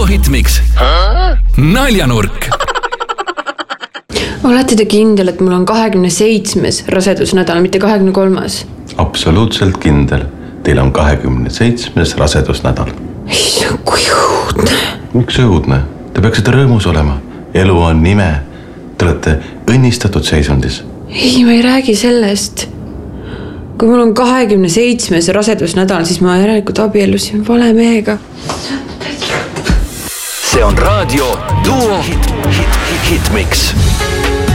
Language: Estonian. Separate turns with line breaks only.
Hitmix. Naljanurk.
Olete te kindel, et mul on 27. rasedusnädal, mitte 23.
Absoluutselt kindel. Teil on 27. rasedusnädal.
Issand, kui õudne.
Miks õudne? Te peaksite rõõmus olema. Elu on nime. Te olete õnnistatud seisundis.
Ei, ma ei räägi sellest. Kui mul on 27. rasedusnädal, siis ma järelikult abiellusin vale mehega.
See on raadio Duo Hitmix.